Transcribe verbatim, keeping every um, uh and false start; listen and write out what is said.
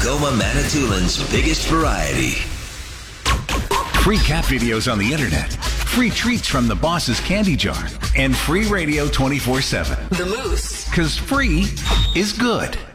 Algoma Manitoulин's biggest variety. Free cat videos on the internet, free treats from the boss's candy jar, and free radio twenty-four seven. The Moose. Because free is good.